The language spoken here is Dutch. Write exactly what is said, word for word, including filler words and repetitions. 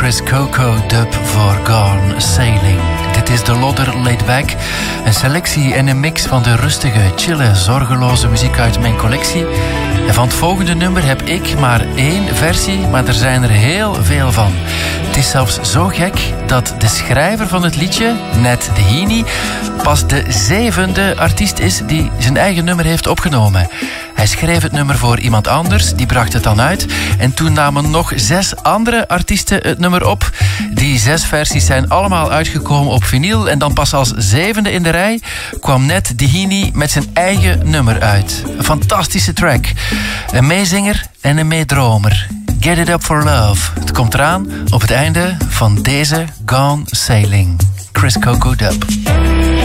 Chris Coco Dub voor Gone Sailing. Dit is de Lodder Laid Back. Een selectie en een mix van de rustige, chille, zorgeloze muziek uit mijn collectie. En van het volgende nummer heb ik maar één versie, maar er zijn er heel veel van. Het is zelfs zo gek dat de schrijver van het liedje, Ned Heaney, pas de zevende artiest is die zijn eigen nummer heeft opgenomen. Hij schreef het nummer voor iemand anders, die bracht het dan uit. En toen namen nog zes andere artiesten het nummer op. Die zes versies zijn allemaal uitgekomen op vinyl. En dan pas als zevende in de rij kwam Ned Heaney met zijn eigen nummer uit. Een fantastische track. Een meezinger en een meedromer. Get It Up For Love. Het komt eraan op het einde van deze Gone Sailing. Chris Coco Dub.